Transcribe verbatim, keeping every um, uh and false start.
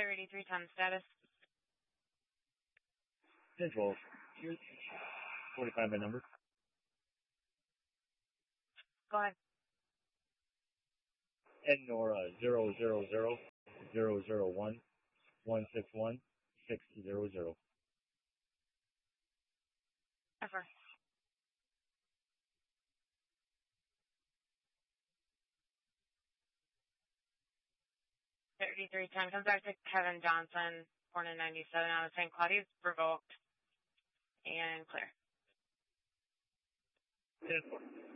thirty-three ten status. ten twelve. forty-five by number. Go ahead. Ed Nora zero zero zero zero zero one one six one six zero zero. Ever. thirty-three ten comes back to Kevin Johnson, born in ninety-seven, out of Saint Cloud. He's revoked and clear. ten four.